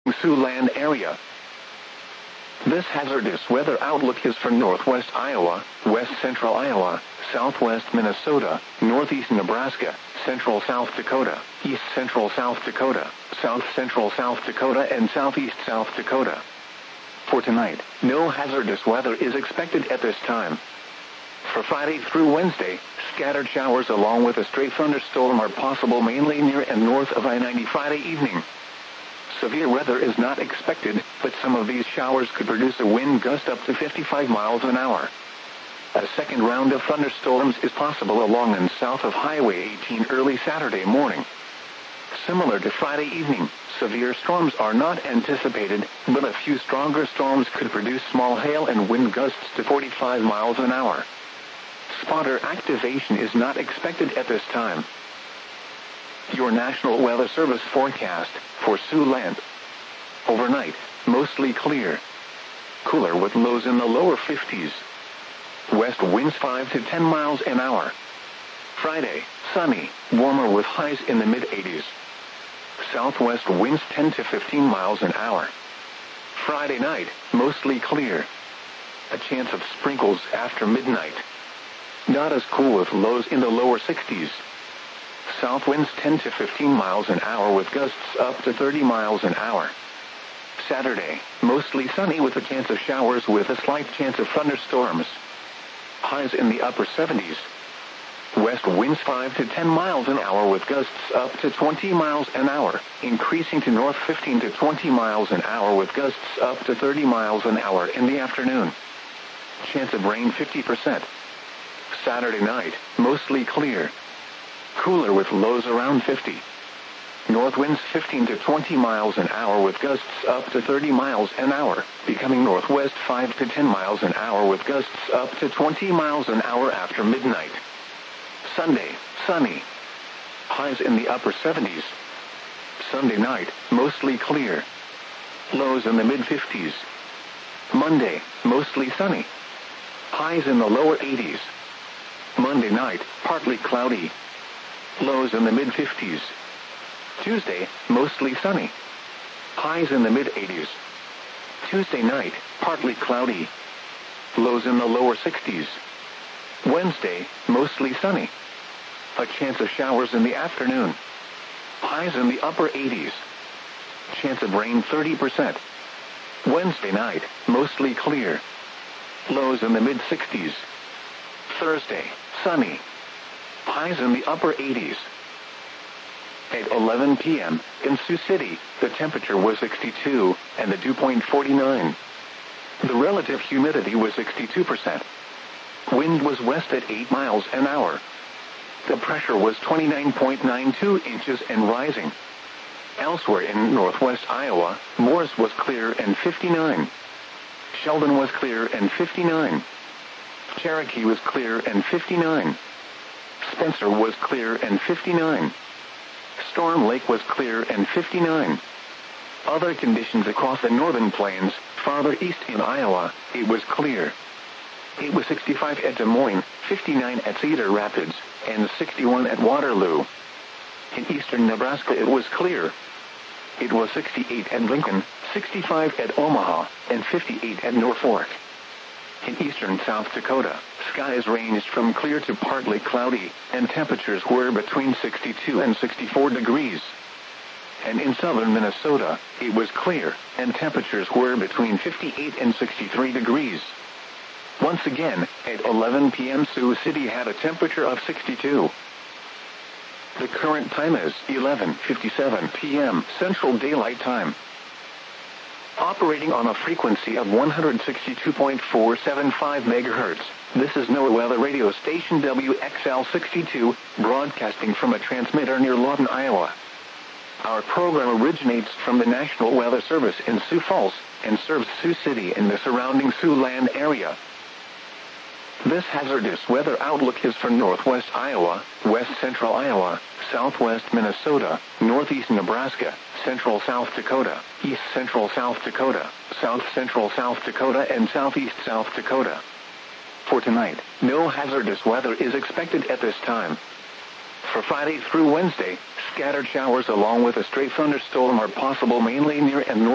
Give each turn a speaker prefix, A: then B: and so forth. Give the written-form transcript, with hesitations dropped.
A: Siouxland area. This hazardous weather outlook is for northwest Iowa, west central Iowa, southwest Minnesota, northeast Nebraska, central South Dakota, east central South Dakota, south central South Dakota, and southeast South Dakota. For tonight, no hazardous weather is expected at this time. For Friday through Wednesday, scattered showers along with a stray thunderstorm are possible mainly near and north of I-90 Friday evening. Severe weather is not expected, but some of these showers could produce a wind gust up to 55 miles an hour. A second round of thunderstorms is possible along and south of Highway 18 early Saturday morning. Similar to Friday evening, severe storms are not anticipated, but a few stronger storms could produce small hail and wind gusts to 45 miles an hour. Spotter activation is not expected at this time. Your National Weather Service forecast for Siouxland. Overnight, mostly clear. Cooler with lows in the lower 50s. West winds 5 to 10 miles an hour. Friday, sunny, warmer with highs in the mid-80s. Southwest winds 10 to 15 miles an hour. Friday night, mostly clear. A chance of sprinkles after midnight. Not as cool with lows in the lower 60s. South winds 10 to 15 miles an hour with gusts up to 30 miles an hour. Saturday, mostly sunny with a chance of showers with a slight chance of thunderstorms. Highs in the upper 70s. West winds 5 to 10 miles an hour with gusts up to 20 miles an hour, increasing to north 15 to 20 miles an hour with gusts up to 30 miles an hour in the afternoon. Chance of rain 50%. Saturday night, mostly clear. Cooler with lows around 50. North winds 15 to 20 miles an hour with gusts up to 30 miles an hour, becoming northwest 5 to 10 miles an hour with gusts up to 20 miles an hour after midnight. Sunday, sunny. Highs in the upper 70s. Sunday night, mostly clear. Lows in the mid-50s. Monday, mostly sunny. Highs in the lower 80s. Monday night, partly cloudy. Lows in the mid-50s. Tuesday, mostly sunny. Highs in the mid-80s. Tuesday night, partly cloudy. Lows in the lower 60s. Wednesday, mostly sunny. A chance of showers in the afternoon. Highs in the upper 80s. Chance of rain 30%. Wednesday night, mostly clear. Lows in the mid-60s. Thursday, sunny. Highs in the upper 80s. At 11 p.m., in Sioux City, the temperature was 62, and the dew point 49. The relative humidity was 62%. Wind was west at 8 miles an hour. The pressure was 29.92 inches and rising. Elsewhere in northwest Iowa, Morris was clear and 59. Sheldon was clear and 59. Cherokee was clear and 59. Spencer was clear and 59. Storm Lake was clear and 59. Other conditions across the northern plains, farther east in Iowa, it was clear. It was 65 at Des Moines, 59 at Cedar Rapids, and 61 at Waterloo. In eastern Nebraska it was clear. It was 68 at Lincoln, 65 at Omaha, and 58 at Norfolk. In eastern South Dakota, skies ranged from clear to partly cloudy, and temperatures were between 62 and 64 degrees. And in southern Minnesota, it was clear, and temperatures were between 58 and 63 degrees. Once again, at 11 p.m. Sioux City had a temperature of 62. The current time is 11:57 p.m. Central Daylight Time. Operating on a frequency of 162.475 MHz, this is NOAA Weather Radio Station WXL62, broadcasting from a transmitter near Lawton, Iowa. Our program originates from the National Weather Service in Sioux Falls and serves Sioux City and the surrounding Siouxland area. This hazardous weather outlook is for northwest Iowa, west central Iowa, southwest Minnesota, northeast Nebraska, central South Dakota, east central South Dakota, south central South Dakota, and southeast South Dakota. For tonight, no hazardous weather is expected at this time. For Friday through Wednesday, scattered showers along with a stray thunderstorm are possible mainly near and north